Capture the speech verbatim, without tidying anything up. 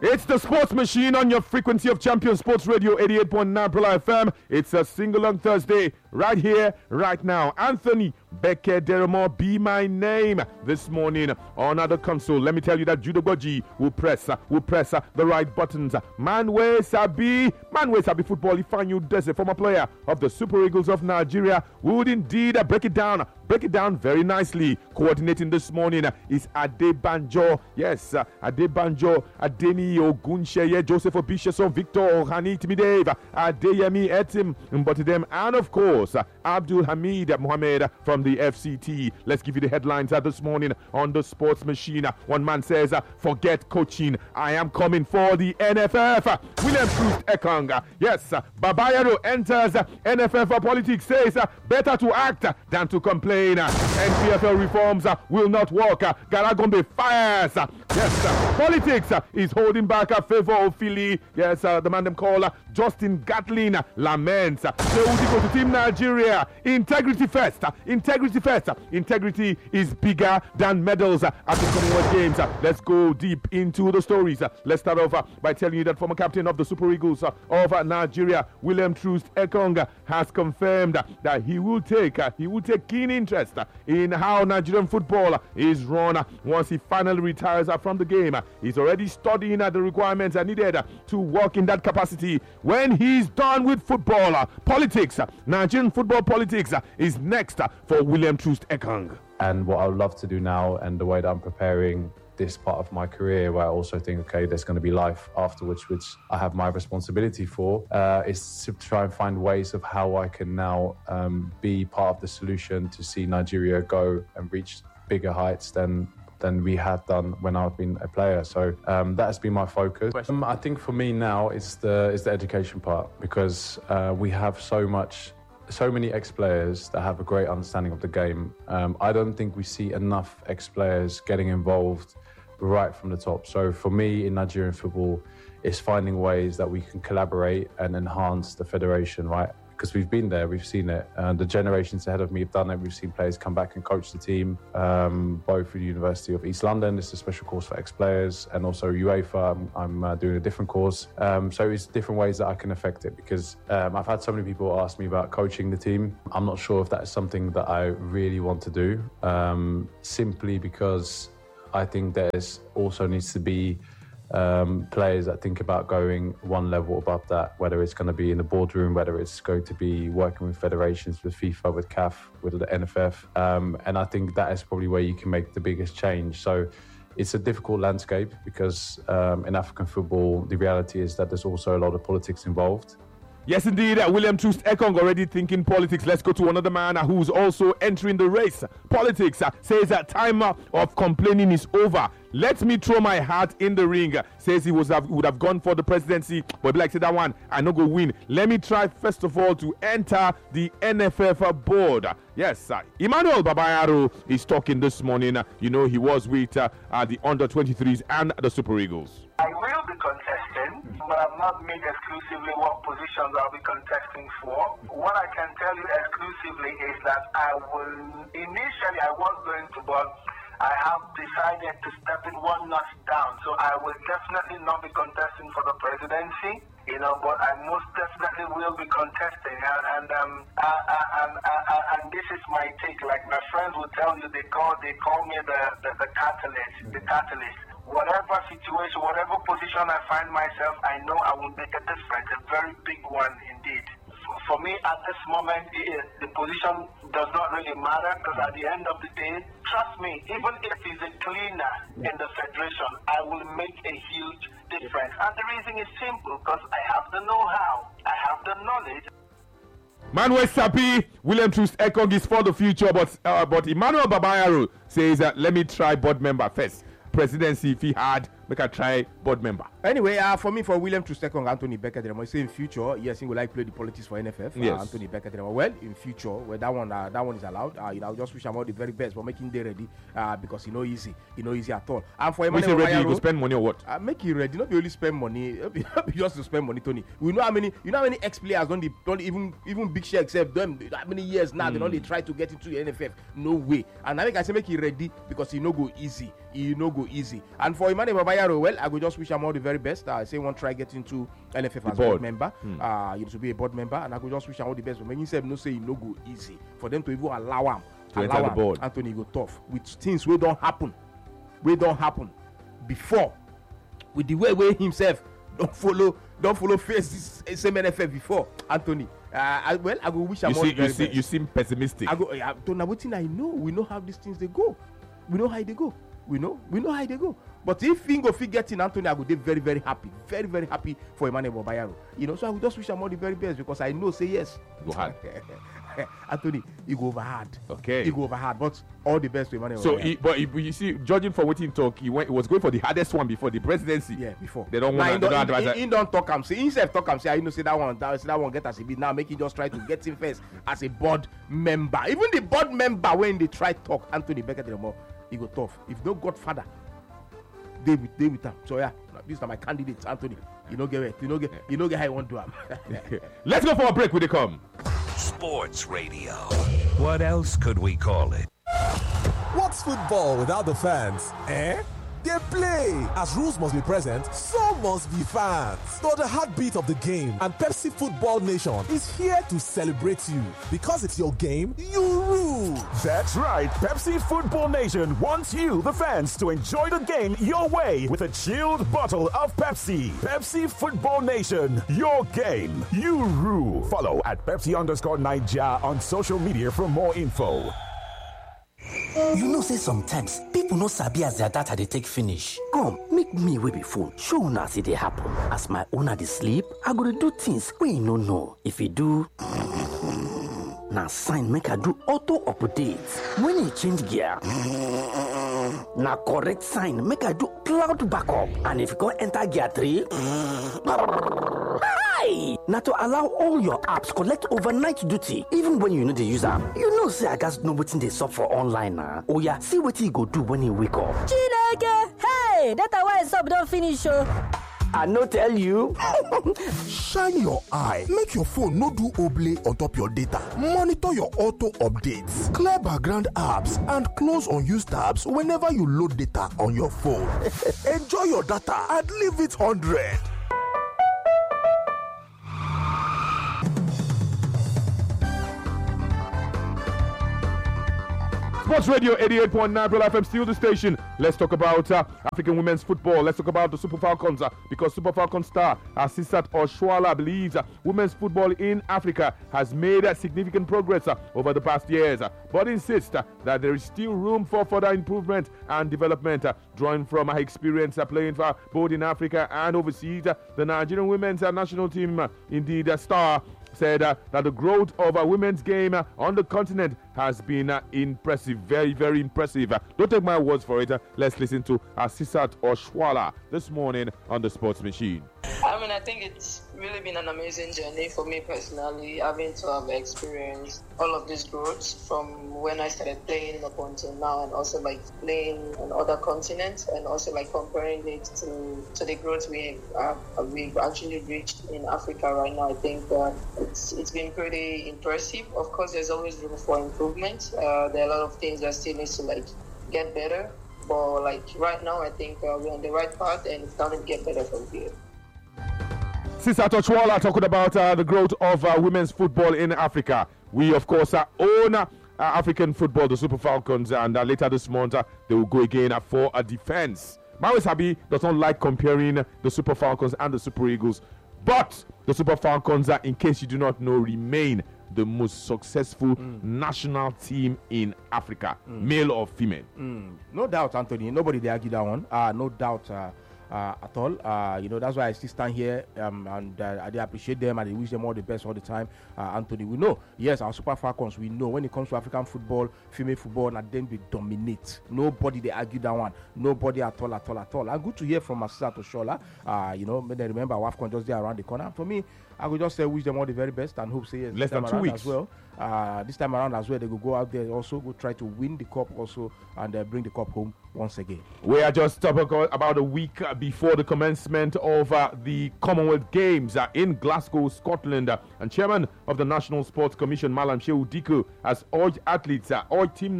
It's the Sports Machine on your frequency of Champion Sports Radio eighty-eight point nine Prela F M. It's a single on Thursday, right here, right now. Anthony Beke Deremo, be my name this morning on the console. Let me tell you that Judo Goji will press, uh, will press uh, the right buttons. Manwe Sabi, Manwe Sabi Football, Ifanyu Dese, former player of the Super Eagles of Nigeria, would indeed uh, break it down, break it down very nicely. Coordinating this morning uh, is Adebanjo, yes, uh, Adebanjo, Adeni Ogunsheye, Joseph Obisheson, Victor Ohani Timideva, Adeyemi Etim Mbotidem, and of course, uh, Abdul Hamid Mohamed from the F C T. Let's give you the headlines uh, this morning on the Sports Machine. Uh, one man says, uh, forget coaching, I am coming for the N F F. Uh, William Troost Ekong, uh, yes, uh, Babayaro enters uh, N F F uh, politics, says uh, better to act uh, than to complain. Uh, N P F L reforms uh, will not work. Uh, Garagombe fires. Uh, yes, uh, politics uh, is holding back a uh, favor of Philly. Yes, uh, the man them call uh, Justin Gatlin uh, laments. Uh, they will go to Team Nigeria. Integrity first. Uh, integrity first. Uh, integrity is bigger than medals uh, at the Commonwealth Games. Uh, let's go deep into the stories. Uh, let's start off uh, by telling you that former captain of the Super Eagles uh, of uh, Nigeria, William Troost Ekong, uh, has confirmed uh, that he will take uh, he will take keen interest uh, in how Nigerian football uh, is run uh, once he finally retires uh, from the game. Uh, he's already studying uh, the requirements uh, needed uh, to work in that capacity when he's done with football. Uh, politics, uh, Nigerian football politics uh, is next uh, for William Troost Ekong. And what I would love to do now, and the way that I'm preparing this part of my career, where I also think, okay, there's going to be life afterwards, which I have my responsibility for, uh, is to try and find ways of how I can now um, be part of the solution to see Nigeria go and reach bigger heights than than we had done when I've been a player. So um, that has been my focus. Um, I think for me now it's the is the education part, because uh, we have so much so many ex-players that have a great understanding of the game. Um, I don't think we see enough ex-players getting involved right from the top. So for me in Nigerian football, it's finding ways that we can collaborate and enhance the federation, right? Because we've been there, we've seen it. Uh, the generations ahead of me have done it. We've seen players come back and coach the team, um, both through the University of East London. It's a special course for ex-players, and also UEFA. I'm, I'm uh, doing a different course. Um, so it's different ways that I can affect it, because um, I've had so many people ask me about coaching the team. I'm not sure if that is something that I really want to do, um, simply because I think there's also needs to be Um, players that think about going one level above that, whether it's going to be in the boardroom, whether it's going to be working with federations, with FIFA, with C A F, with the N F F. Um, and I think that is probably where you can make the biggest change. So it's a difficult landscape, because um, in African football, the reality is that there's also a lot of politics involved. Yes, indeed. Uh, William Troost Ekong already thinking politics. Let's go to another man uh, who's also entering the race. Politics uh, says that time uh, of complaining is over. Let me throw my hat in the ring. Uh, says he was have, would have gone for the presidency, but be like, say that one, I no go win. Let me try first of all to enter the N F F board. Uh, yes, uh, Emmanuel Babayaro is talking this morning. Uh, you know, he was with uh, uh, the under twenty-threes and the Super Eagles. I will be contesting, but I've not made exclusively what positions I'll be contesting for. What I can tell you exclusively is that I will, initially I was going to, but I have decided to step it one notch down. So I will definitely not be contesting for the presidency, you know, but I most definitely will be contesting. And, and, um, uh, uh, and, uh, uh, and this is my take. Like my friends will tell you, they call, they call me the, the, the catalyst, the catalyst. Whatever situation, whatever position I find myself, I know I will make a difference, a very big one indeed. For me, at this moment, the position does not really matter, because at the end of the day, trust me, even if he's a cleaner in the federation, I will make a huge difference. And the reason is simple, because I have the know-how, I have the knowledge. Manuel Sapi, William Troost Ekong is for the future, but uh, but Emmanuel Babayaro says, uh, let me try board member first. Presidency, if he had, make a try board member. Anyway, uh, for me, for William Troost Ekong, Anthony Beke Deremo, say in future, yes, he would like play the politics for N F F. Yes. Uh, Anthony Beke Deremo. Well, in future, where that one, uh, that one is allowed. Uh, you know, just wish him all the very best for making day ready, uh, because he know easy, he know easy at all. And for Emmanuel ready, you go spend money or what? Uh, make it ready. Not be only spend money, not be just to spend money, Tony. We know how many, you know how many ex-players don't, don't even even big share except them. That many years now, mm. they don't they try to get into the N F F. No way. And I think I say make it ready because he no go easy. He no go easy. And for Emmanuel Bayero, well, I will just wish him all the very best. I uh, say one try get into N F F the as board. board member. Hmm. Uh, you to be a board member, and I will just wish him all the best. But when you say no, say no go easy for them to even allow him to allow enter the him, board. Anthony go tough with things we don't happen, we don't happen before, with the way way himself don't follow, don't follow face this same N F F before Anthony. Uh, I, well, I go wish him You all see, the very you see, best. you seem pessimistic. I go. I don't know what I know. We know how these things they go. We know how they go. We know. We know how they go. But if Fingo fit get in Anthony, I go be very, very happy. Very, very happy for Emmanuel Bayero. You know, so I will just wish him all the very best because I know say yes. Go hard. Anthony, you go over hard. Okay. You go over hard. But all the best to Emmanuel So, Bayero. he, but he, you see, judging for what he talk, he went. He was going for the hardest one before the presidency. Yeah, before. They don't Now, want he to. don't, Don't he, advise he, he don't talk him. Say himself talk him. Say I know say that one. That, say that one get as a bit. Now make him just try to get him first as a board member. Even the board member when they try talk Anthony Beckett anymore, he go tough. If no Godfather, they with they with him. So yeah, this is my candidate Anthony. You know get it. You know get. You know get how you want to him. Let's go for a break. Will they come? Sports Radio. What else could we call it? What's football without the fans? Eh? They play! As rules must be present, so must be fans. So the heartbeat of the game and Pepsi Football Nation is here to celebrate you. Because it's your game, you rule! That's right. Pepsi Football Nation wants you, the fans, to enjoy the game your way with a chilled bottle of Pepsi. Pepsi Football Nation, your game, you rule. Follow at Pepsi underscore Nigeria on social media for more info. You know say sometimes people no sabi as their data they take finish. Come, make me wey be phone. Show una see they happen. As my owner dey sleep, I go dey do things wey you no know. If you do, na sign make I do auto update. When you change gear, na correct sign make I do cloud backup. And if you go enter gear three, hi! Na to allow all your apps collect overnight duty, even when you know the user. You know say I gats know wetin dey sup for online na. Oh yeah, see wetin you go do when you wake up. Chineke! Hey! Data why sup don finish oh! I no tell you. Shine your eye. Make your phone no do oblay on top your data. Monitor your auto updates. Clear background apps and close unused tabs whenever you load data on your phone. Enjoy your data and leave it one hundred. Sports Radio eighty-eight point nine Pro F M, still the station. Let's talk about uh, African women's football. Let's talk about the Super Falcons uh, because Super Falcons star Asisat Oshuala believes uh, women's football in Africa has made uh, significant progress uh, over the past years, uh, but insists uh, that there is still room for further improvement and development. Uh, drawing from her experience uh, playing for both in Africa and overseas, uh, the Nigerian women's uh, national team, uh, indeed a star, said uh, that the growth of a women's game uh, on the continent has been uh, impressive, very, very impressive. Uh, don't take my words for it. Uh, let's listen to Asisat Oshuala this morning on the Sports Machine. I mean, I think it's really been an amazing journey for me personally, having to have experienced all of this growth from when I started playing up until now, and also like playing on other continents, and also like comparing it to, to the growth we have, uh, we've actually reached in Africa right now. I think uh, it's it's been pretty impressive. Of course, there's always room for improvement. Uh, there are a lot of things that still needs to like get better, but like right now, I think uh, we're on the right path, and it's going to get better from here. Asisat Oshuala talking about uh, the growth of uh, women's football in Africa. We, of course, uh, own uh, African football, the Super Falcons, and uh, later this month, uh, they will go again uh, for a defense. Mawes Habi does not like comparing the Super Falcons and the Super Eagles, but the Super Falcons, uh, in case you do not know, remain the most successful mm. national team in Africa, mm. male or female. Mm. No doubt, Anthony. Nobody they argue that one. Uh, no doubt. Uh, Uh, at all, uh, you know, that's why I still stand here, um, and uh, I do appreciate them, and I wish them all the best all the time. Uh, Anthony, we know, yes, our Super Falcons, we know when it comes to African football, female football, and then we dominate. Nobody they argue that one. Nobody at all, at all, at all. And good to hear from Asisat Oshuala. Uh, you know, when they remember WAFCON just there around the corner. For me, I would just say wish them all the very best and hope say yes. Less than two weeks as well. Uh, this time around as well, they will go out there also, go try to win the cup also, and uh, bring the cup home once again. We are just talking about a week before the commencement of uh, the Commonwealth Games uh, in Glasgow, Scotland, uh, and Chairman of the National Sports Commission, Malam Shehu Diko, has urged athletes, uh, urged team